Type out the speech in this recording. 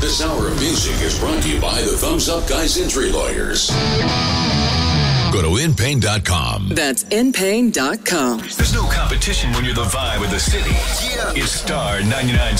This hour of music is brought to you by the Thumbs Up Guys Injury Lawyers. Go to InPain.com. That's InPain.com. There's no competition when you're the vibe of the city. Yeah. It's Star 99.